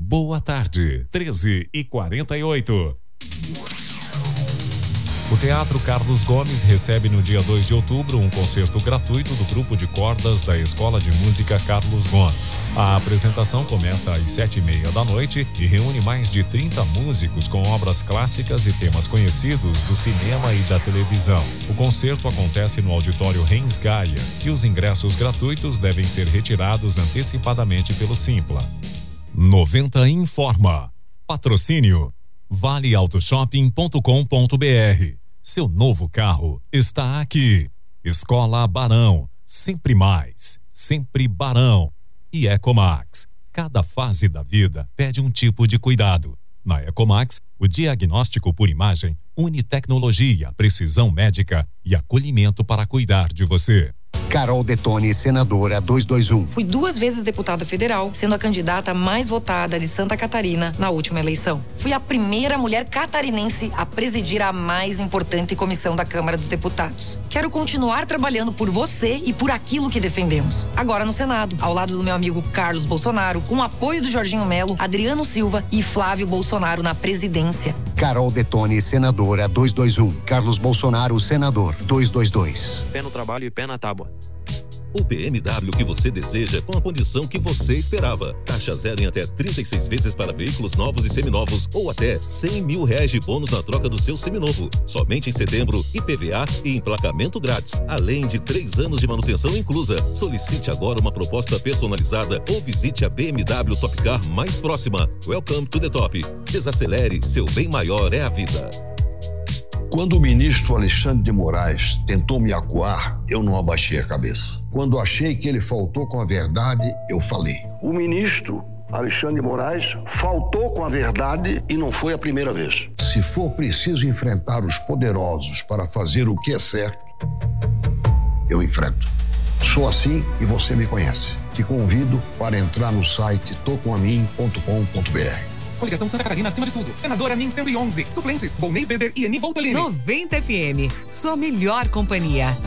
Boa tarde, 13h48. O Teatro Carlos Gomes recebe no dia 2 de outubro um concerto gratuito do grupo de cordas da Escola de Música Carlos Gomes. A apresentação começa às 7h30 da noite e reúne mais de 30 músicos com obras clássicas e temas conhecidos do cinema e da televisão. O concerto acontece no auditório Reins Gaia e os ingressos gratuitos devem ser retirados antecipadamente pelo Simpla. 90 informa. Patrocínio valeautoshopping.com.br. Seu novo carro está aqui. Escola Barão, sempre mais, sempre Barão. E Ecomax. Cada fase da vida pede um tipo de cuidado. Na Ecomax, o diagnóstico por imagem une tecnologia, precisão médica e acolhimento para cuidar de você. Carol Detoni, senadora 221. Fui 2 vezes deputada federal, sendo a candidata mais votada de Santa Catarina na última eleição. Fui a primeira mulher catarinense a presidir a mais importante comissão da Câmara dos Deputados. Quero continuar trabalhando por você e por aquilo que defendemos. Agora no Senado, ao lado do meu amigo Carlos Bolsonaro, com o apoio do Jorginho Melo, Adriano Silva e Flávio Bolsonaro na presidência. Carol Detoni, senadora 221. Carlos Bolsonaro, senador 222. Pé no trabalho e pé na tábua. O BMW que você deseja com a condição que você esperava. Taxa zero em até 36 vezes para veículos novos e seminovos ou até R$100 mil de bônus na troca do seu seminovo. Somente em setembro, IPVA e emplacamento grátis, além de 3 anos de manutenção inclusa. Solicite agora uma proposta personalizada ou visite a BMW Top Car mais próxima. Welcome to the top. Desacelere, seu bem maior é a vida. Quando o ministro Alexandre de Moraes tentou me acuar, eu não abaixei a cabeça. Quando achei que ele faltou com a verdade, eu falei. O ministro Alexandre de Moraes faltou com a verdade e não foi a primeira vez. Se for preciso enfrentar os poderosos para fazer o que é certo, eu enfrento. Sou assim e você me conhece. Te convido para entrar no site tocomamin.com.br. Coligação Santa Catarina acima de tudo. Senadora Min 111. Suplentes: Volney Weber e Eni Voltolini. 90 FM, sua melhor companhia.